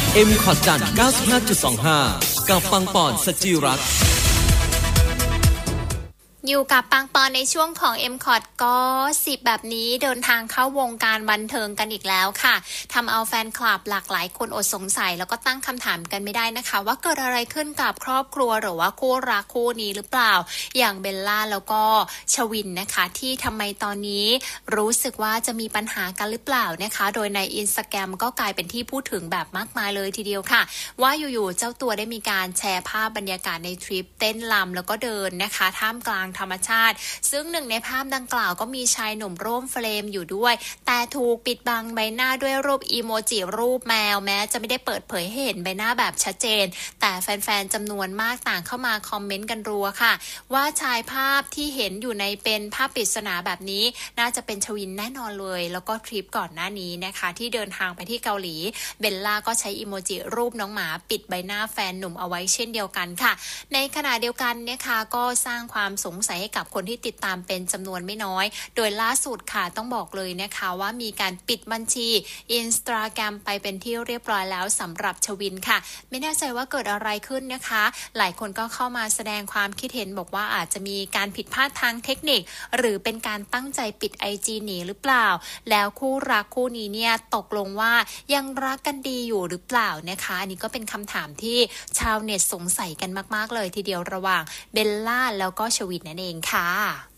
M ขอดจัน 95.25 กับปังปอนสจิรัตน์อยู่กับปังปอนในช่วงของ M คอร์ดก็10แบบนี้เดินทางเข้าวงการบันเทิงกันอีกแล้วค่ะทำเอาแฟนคลับหลากหลายคนอดสงสัยแล้วก็ตั้งคำถามกันไม่ได้นะคะว่าเกิดอะไรขึ้นกับครอบครัวหรือว่าคู่รักคู่นี้หรือเปล่าอย่างเบลล่าแล้วก็ชวินนะคะที่ทำไมตอนนี้รู้สึกว่าจะมีปัญหากันหรือเปล่านะคะโดยใน Instagram ก็กลายเป็นที่พูดถึงแบบมากมายเลยทีเดียวค่ะว่าอยู่ๆเจ้าตัวได้มีการแชร์ภาพบรรยากาศในทริปเต้นรำแล้วก็เดินนะคะท่ามกลางธรรมชาติซึ่งหนึ่งในภาพดังกล่าวก็มีชายหนุ่มร่วมเฟรมอยู่ด้วยแต่ถูกปิดบังใบหน้าด้วยรูปอีโมจิรูปแมวแม้จะไม่ได้เปิดเผยให้เห็นใบหน้าแบบชัดเจนแต่แฟนๆจำนวนมากต่างเข้ามาคอมเมนต์กันรัวค่ะว่าชายภาพที่เห็นอยู่ในเป็นภาพปริศนาแบบนี้น่าจะเป็นชวินแน่นอนเลยแล้วก็ทริปก่อนหน้านี้นะคะที่เดินทางไปที่เกาหลีเบลล่าก็ใช้อีโมจิรูปน้องหมาปิดใบหน้าแฟนหนุ่มเอาไว้เช่นเดียวกันค่ะในขณะเดียวกันนะคะก็สร้างความสงสัยให้กับคนที่ติดตามเป็นจำนวนไม่น้อยโดยล่าสุดค่ะต้องบอกเลยนะคะว่ามีการปิดบัญชี Instagram ไปเป็นที่เรียบร้อยแล้วสำหรับชวินค่ะไม่แน่ใจว่าเกิดอะไรขึ้นนะคะหลายคนก็เข้ามาแสดงความคิดเห็นบอกว่าอาจจะมีการผิดพลาดทางเทคนิคหรือเป็นการตั้งใจปิด IG หนีหรือเปล่าแล้วคู่รักคู่นี้เนี่ยตกลงว่ายังรักกันดีอยู่หรือเปล่านะคะอันนี้ก็เป็นคำถามที่ชาวเน็ตสงสัยกันมากๆเลยทีเดียวระหว่างเบลล่าแล้วก็ชวินนั่นเองค่ะ